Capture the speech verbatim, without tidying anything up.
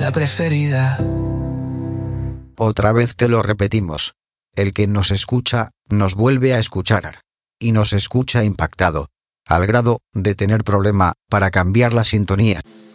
la preferida. Otra vez te lo repetimos. El que nos escucha, nos vuelve a escuchar. Y nos escucha impactado, al grado de tener problema para cambiar la sintonía.